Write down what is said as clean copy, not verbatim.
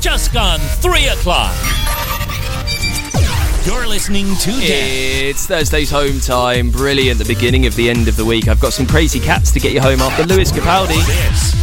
just gone 3 o'clock. You're listening to Dan. It's Thursday's home time. Brilliant. The beginning of the end of the week. I've got some crazy cats to get you home after Lewis Capaldi. This